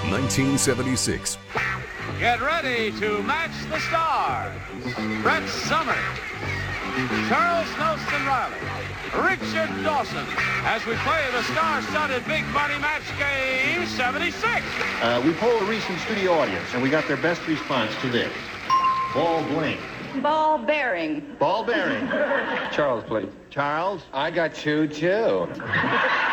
1976. Get ready to match the stars. Brett Summers, Charles Nelson Riley, Richard Dawson, as we play the star-studded Big Money Match Game 76. We polled a recent studio audience, and we got their best response to this. Ball blank. Ball bearing. Ball bearing. Charles, please. Charles? I got two, too.